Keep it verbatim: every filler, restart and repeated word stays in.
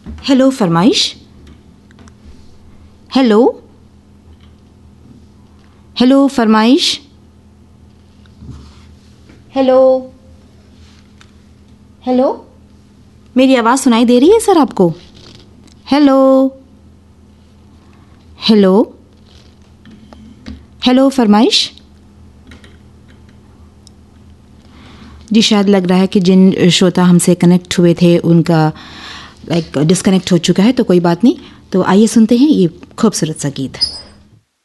Hello फरमाइश। Hello hello फरमाइश। Hello hello, मेरी आवाज़ सुनाई दे रही है सर आपको? हेलो हेलो हेलो फरमाइश। जी शायद लग रहा है कि जिन श्रोता हमसे कनेक्ट हुए थे उनका लाइक डिस्कनेक्ट हो चुका है, तो कोई बात नहीं। तो आइए सुनते हैं ये खूबसूरत सा गीत।